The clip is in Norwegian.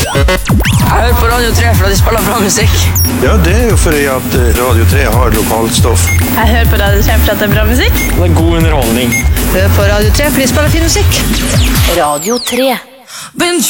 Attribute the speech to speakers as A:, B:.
A: Jeg hører på Radio 3 for at de spiller bra musikk.
B: Ja, det er jo fordi at Radio 3 har lokalstoff.
C: Jeg hører på Radio 3 for at det er bra musikk.
D: Det er god underholdning.
A: Jeg hører på Radio 3 for de spiller fin musikk.
E: Radio 3.